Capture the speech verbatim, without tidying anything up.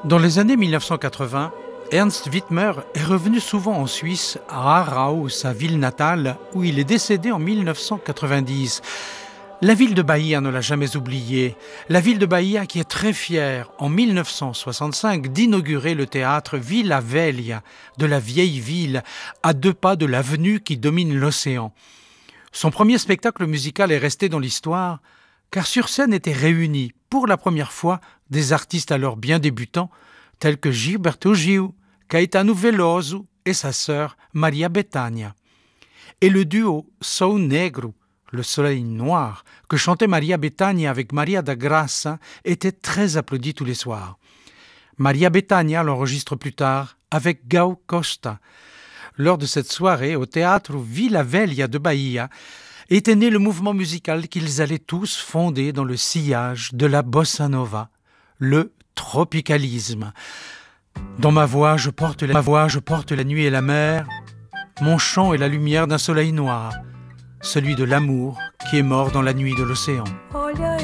Dans les années mille neuf cent quatre-vingts, Ernst Wittmer est revenu souvent en Suisse, à Aarau, sa ville natale, où il est décédé en mille neuf cent quatre-vingt-dix. La ville de Bahia ne l'a jamais oublié. La ville de Bahia qui est très fière, en mille neuf cent soixante-cinq, d'inaugurer le théâtre Villa Velha, de la vieille ville, à deux pas de l'avenue qui domine l'océan. Son premier spectacle musical est resté dans l'histoire, car sur scène étaient réunis, pour la première fois, des artistes alors bien débutants, tels que Gilberto Gil, Caetano Veloso et sa sœur Maria Bethânia. Et le duo Sol Negro, le soleil noir, que chantait Maria Bethânia avec Maria da Graça, était très applaudi tous les soirs. Maria Bethânia l'enregistre plus tard avec Gal Costa. Lors de cette soirée, au théâtre Villa Velha de Bahia, était né le mouvement musical qu'ils allaient tous fonder dans le sillage de la bossa nova, le tropicalisme. Dans ma voix, je porte la, ma voix, je porte la nuit et la mer. Mon chant est la lumière d'un soleil noir, celui de l'amour qui est mort dans la nuit de l'océan.